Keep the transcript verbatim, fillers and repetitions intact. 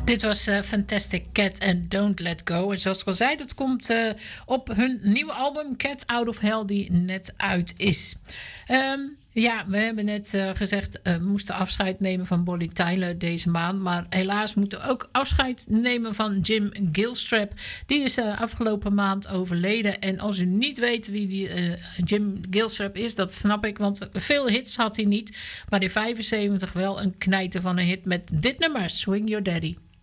Dit was uh, Fantastic Cat and Don't Let Go. En zoals ik al zei, dat komt uh, op hun nieuwe album Cat Out of Hell, die net uit is. Um, ja, we hebben net uh, gezegd, uh, we moesten afscheid nemen van Bonnie Tyler deze maand. Maar helaas moeten we ook afscheid nemen van Jim Gilstrap. Die is uh, afgelopen maand overleden. En als u niet weet wie die, uh, Jim Gilstrap is, dat snap ik. Want veel hits had hij niet. Maar in vijfenzeventig wel een knijter van een hit met dit nummer, Swing Your Daddy.